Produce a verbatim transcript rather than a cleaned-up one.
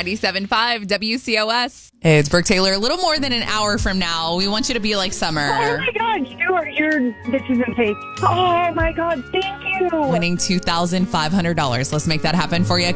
ninety-seven point five W C O S. Hey, it's Brooke Taylor. A little more than an hour from now, we want you to be like Summer. Oh my God, you're, you're, this isn't fake. Oh my God, thank you. Winning two thousand five hundred dollars. Let's make that happen for you.